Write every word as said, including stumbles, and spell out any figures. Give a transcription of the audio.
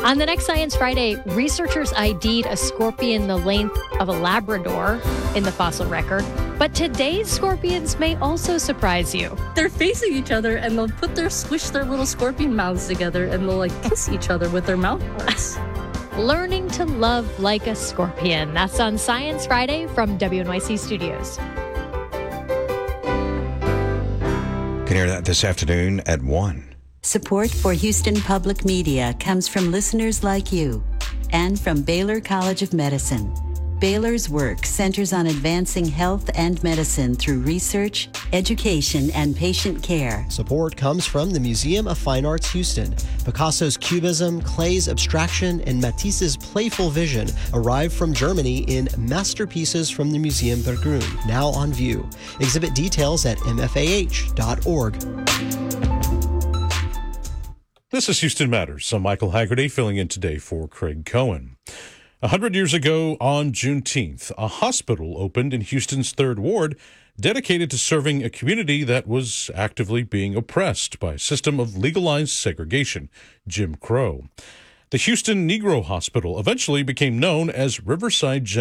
On the next Science Friday, researchers I D'd a scorpion the length of a Labrador in the fossil record. But today's scorpions may also surprise you. They're facing each other and they'll put their, squish their little scorpion mouths together and they'll like kiss each other with their mouth parts. Learning to love like a scorpion. That's on Science Friday from W N Y C Studios. Can hear that this afternoon at one. Support for Houston Public Media comes from listeners like you and from Baylor College of Medicine. Baylor's work centers on advancing health and medicine through research, education, and patient care. Support comes from the Museum of Fine Arts Houston. Picasso's Cubism, Klay's abstraction, and Matisse's playful vision arrived from Germany in Masterpieces from the Museum Berggruen, now on view. Exhibit details at m f a h dot org. This is Houston Matters. I'm Michael Haggerty, filling in today for Craig Cohen. A hundred years ago on Juneteenth, a hospital opened in Houston's Third Ward dedicated to serving a community that was actively being oppressed by a system of legalized segregation, Jim Crow. The Houston Negro Hospital eventually became known as Riverside General